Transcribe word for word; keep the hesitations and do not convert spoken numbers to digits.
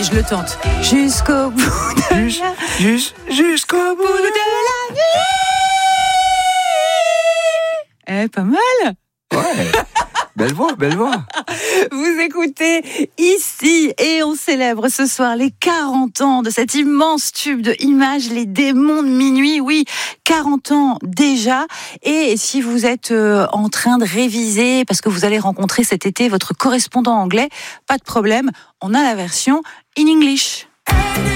je le tente. Jusqu'au bout de Jus, jus, jusqu'au bout de la nuit. Eh, pas mal. Ouais. Belle voix, belle voix. Vous écoutez ici et on célèbre ce soir les quarante ans de cet immense tube de Images, Les Démons de Minuit. Oui, quarante ans déjà. Et si vous êtes en train de réviser parce que vous allez rencontrer cet été votre correspondant anglais, pas de problème, on a la version in English.